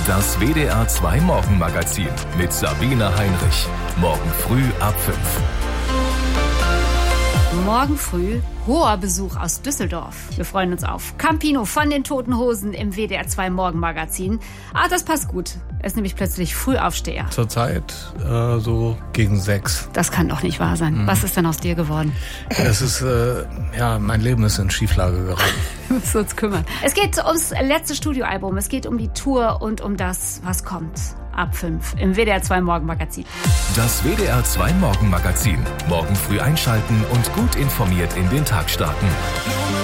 Das WDR 2 Morgenmagazin mit Sabine Heinrich. Morgen früh ab 5. Morgen früh hoher Besuch aus Düsseldorf. Wir freuen uns auf Campino von den Toten Hosen im WDR 2 Morgenmagazin. Das passt gut. Er ist nämlich plötzlich Frühaufsteher. Zurzeit so gegen 6. Das kann doch nicht wahr sein. Was ist denn aus dir geworden? Es ist, mein Leben ist in Schieflage geraten. Wir müssen uns kümmern. Es geht ums letzte Studioalbum. Es geht um die Tour und um das, was kommt. Ab 5 im WDR 2 Morgenmagazin. Das WDR 2 Morgenmagazin. Morgen früh einschalten und gut informiert in den Tag starten.